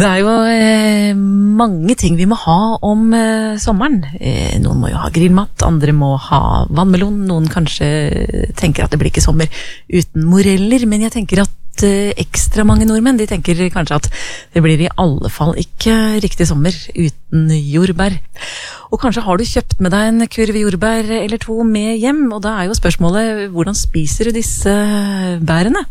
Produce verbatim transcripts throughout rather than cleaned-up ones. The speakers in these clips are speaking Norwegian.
Det er jo eh, mange ting vi må ha om eh, sommeren. Eh, noen må jo ha grillmat, andre må ha vannmelon, noen kanskje tenker at det blir ikke sommer uten moreller, men jeg tenker at eh, ekstra mange nordmenn, de tenker kanskje at det blir i alle fall ikke riktig sommer uten jordbær. Og kanskje har du kjøpt med deg en kurv jordbær eller to med hjem, og da er jo spørsmålet, hvordan spiser du disse bærene?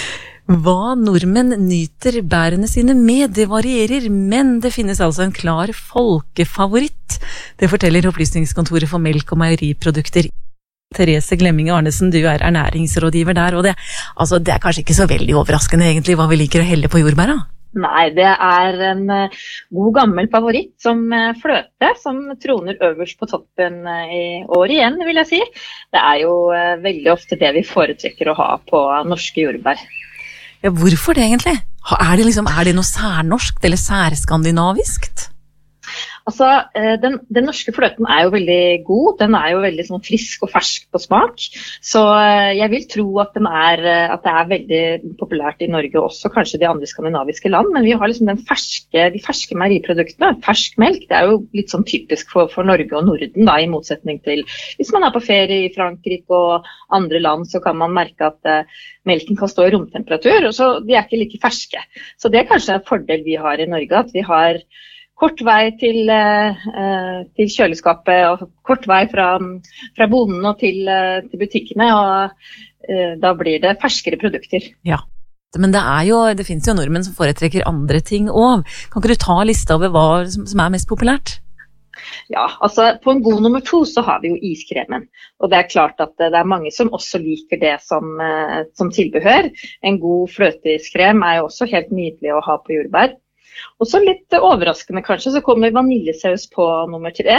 Hva nordmenn nyter bærene sine med, det varierer, men det finnes altså en klar folkefavoritt. Det forteller Opplysningskontoret for melk- og meieriprodukter. Therese Glemming Arnesen, du er ernæringsrådgiver der, og det, altså, det er kanskje ikke så veldig overraskende egentlig hva vi liker å helle på jordbæra? Nei, det er en god gammel favoritt som fløte, som troner øverst på toppen i år igjen, vil jeg si. Det er jo veldig ofte det vi foretrekker å ha på norske jordbær. Ja, hvorfor det egentlig? Er det, liksom, er det noe særnorskt eller særskandinaviskt? Altså, den, den norske fløten er jo veldig god, den er jo veldig sånn frisk og fersk på smak, så jeg vil tro at, den er, at det er veldig populært i Norge også, kanskje de andre skandinaviske land, men vi har liksom den ferske, de ferske meieriproduktene, fersk melk, det er jo litt sånn typisk for, for Norge og Norden da, i motsetning til hvis man er på ferie i Frankrike og andre land, så kan man merke at uh, melken kan stå i romtemperatur, og så de er ikke like ferske. Så det er kanskje en fordel vi har i Norge, at vi har kort vei til, uh, til kjøleskapet og kort vei fra, fra bonden og til, uh, til butikkene, og uh, da blir det ferskere produkter. Ja, men det, er jo, det finnes jo nordmenn som foretrekker andre ting også. Kan ikke du ta lista over hva som, som er mest populært? Ja, altså på en god nummer to så har vi jo iskremen, og det er klart at det er mange som også liker det som, uh, som tilbehør. En god fløteiskrem er jo også helt nydelig å ha på jordbær. Og så litt overraskende kanskje, så kommer vaniljesaus på nummer tre,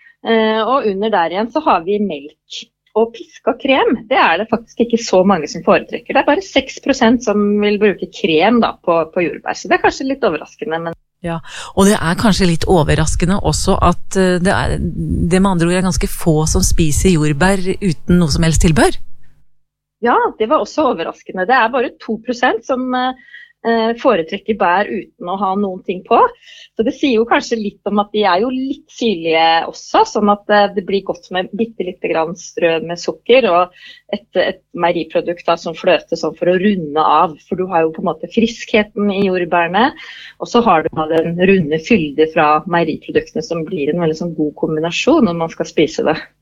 og under der igjen så har vi melk og piska krem. Det er det faktisk ikke så mange som foretrekker. Det er bare seks prosent som vil bruke krem da, på, på jordbær, så det er kanskje litt overraskende. Men ja, og det er kanskje litt overraskende også at det, er, det med andre ord er ganske få som spiser jordbær uten noe som helst tilbør. Ja, det var også overraskende. Det er bare to prosent som foretrekker bær uten å ha noen ting på. Så det sier jo kanskje litt om at de er jo litt syrlige også, sånn at det blir godt med bitte litt grann strø med sukker og et, et meieriprodukt da, som fløte sånn for å runde av, for du har jo på en måte friskheten i jordbærene, og så har du da den runde fylde fra meieriproduktene som blir en veldig sånn god kombinasjon når man skal spise det.